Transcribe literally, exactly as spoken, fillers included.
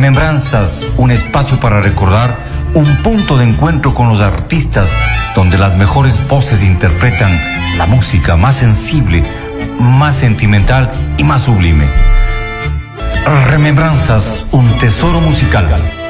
Remembranzas, un espacio para recordar, un punto de encuentro con los artistas donde las mejores voces interpretan la música más sensible, más sentimental y más sublime. Remembranzas, un tesoro musical.